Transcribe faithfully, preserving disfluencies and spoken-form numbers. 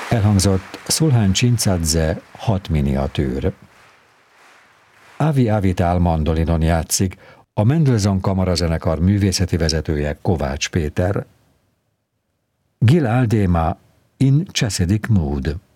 Elhangzott Szulhán Csincadze hat miniatűr. Avi Avitál mandolinon játszik, a Mendelssohn Kamarazenekar művészeti vezetője Kovács Péter. Gil Aldéma in Chassidic Mood.